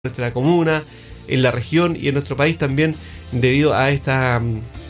nuestra comuna, en la región y en nuestro país también, debido a esta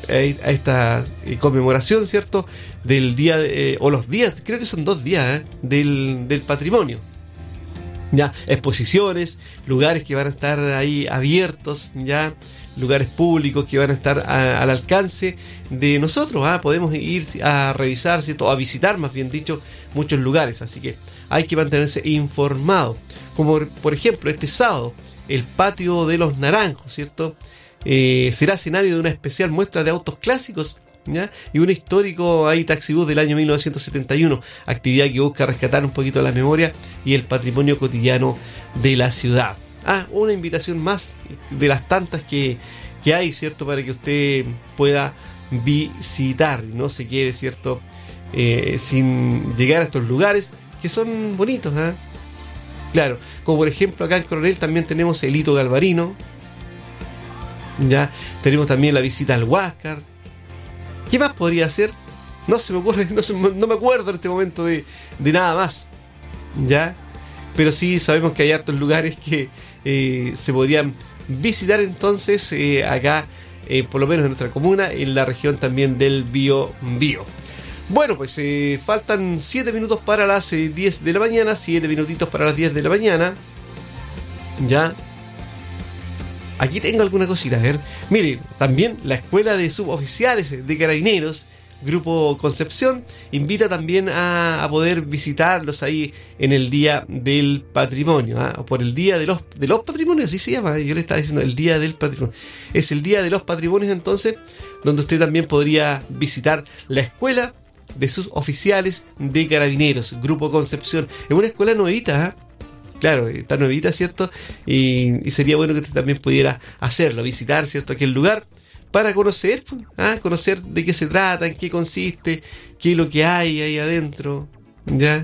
conmemoración, ¿cierto?, del día o los días, creo que son 2 días del patrimonio. Ya, exposiciones, lugares que van a estar ahí abiertos, ya, lugares públicos que van a estar al alcance de nosotros. Podemos ir a revisar, ¿cierto?, a visitar, más bien dicho, muchos lugares, así que hay que mantenerse informado. Como por ejemplo este sábado, el Patio de los Naranjos, ¿cierto?, será escenario de una especial muestra de autos clásicos, ¿ya?, y un histórico taxibús del año 1971, actividad que busca rescatar un poquito la memoria y el patrimonio cotidiano de la ciudad. Una invitación más de las tantas que hay, ¿cierto?, para que usted pueda visitar y no se quede, ¿cierto?, sin llegar a estos lugares que son bonitos, Claro, como por ejemplo acá en Coronel también tenemos el Hito Galvarino, ya, tenemos también la visita al Huáscar. ¿Qué más podría ser? No se me ocurre, no me acuerdo en este momento de nada más, ya, pero sí sabemos que hay hartos lugares que se podrían visitar entonces acá, por lo menos en nuestra comuna, en la región también del Biobío. Bueno, pues faltan 7 minutos para las 10 de la mañana, 7 minutitos para las 10 de la mañana. Ya. Aquí tengo alguna cosita, a ver. Mire, también la Escuela de Suboficiales de Carabineros, Grupo Concepción, invita también a poder visitarlos ahí en el Día del Patrimonio, o por el Día de los Patrimonios, así se llama. Yo le estaba diciendo el Día del Patrimonio. Es el Día de los Patrimonios, entonces, donde usted también podría visitar la Escuela de Suboficiales de Carabineros, Grupo Concepción. Es una escuela nuevita, Claro, está nuevita, ¿cierto? Y sería bueno que usted también pudiera hacerlo, visitar, ¿cierto?, aquel lugar para conocer, conocer de qué se trata, en qué consiste, qué es lo que hay ahí adentro, ¿ya?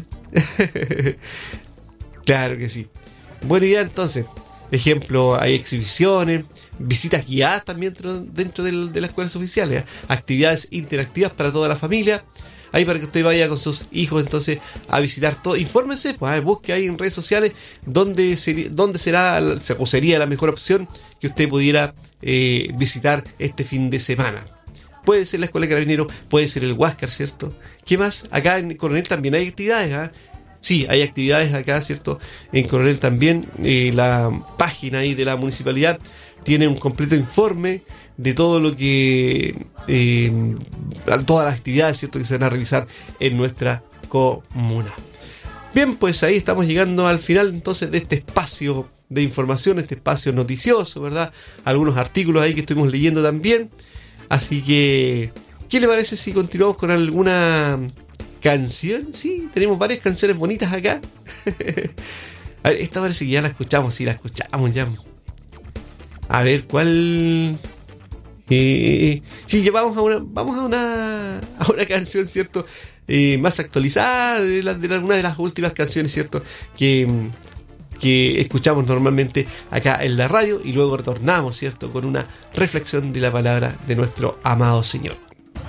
Claro que sí. Buena idea, entonces. Ejemplo, hay exhibiciones, visitas guiadas también dentro de las escuelas oficiales, actividades interactivas para toda la familia. Ahí para que usted vaya con sus hijos entonces a visitar todo. Infórmese, busque ahí en redes sociales dónde sería la mejor opción que usted pudiera visitar este fin de semana. Puede ser la Escuela de Carabineros, puede ser el Huáscar, ¿cierto? ¿Qué más? Acá en Coronel también hay actividades, Sí, hay actividades acá, ¿cierto? En Coronel también. La página ahí de la municipalidad tiene un completo informe de todo lo que todas las actividades, ¿cierto?, que se van a realizar en nuestra comuna. Bien, pues ahí estamos llegando al final entonces de este espacio de información, este espacio noticioso, ¿verdad? Algunos artículos ahí que estuvimos leyendo también. Así que, ¿qué le parece si continuamos con alguna canción? Sí, tenemos varias canciones bonitas acá. A ver, esta parece que ya la escuchamos, sí, la escuchamos ya. A ver, ¿cuál? Sí, ya vamos a una canción, ¿cierto?, más actualizada de alguna de las últimas canciones, ¿cierto?, que escuchamos normalmente acá en la radio, y luego retornamos, ¿cierto?, con una reflexión de la palabra de nuestro amado Señor.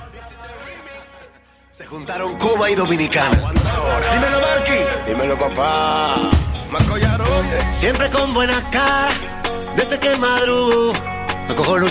Se juntaron Cuba y Dominicana. Dímelo, Marky. Dímelo, papá. Marco Yaro. Siempre con buena cara, desde que madrugo, no cojo